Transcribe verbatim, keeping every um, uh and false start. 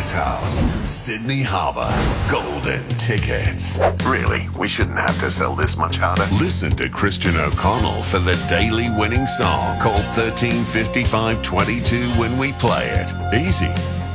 Ice House, Sydney Harbour, golden tickets. Really? We shouldn't have to sell this much harder. Listen to Christian O'Connell for the daily winning song. Call thirteen fifty-five twenty-two when we play it. Easy.